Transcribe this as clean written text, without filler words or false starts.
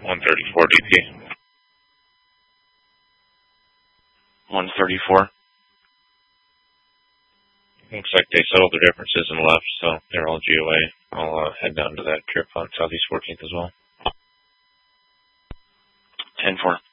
134 DP. 134. Looks like they settled their differences and left, so they're all GOA. I'll head down to that Pierpont Southeast 14th as well. 10-4.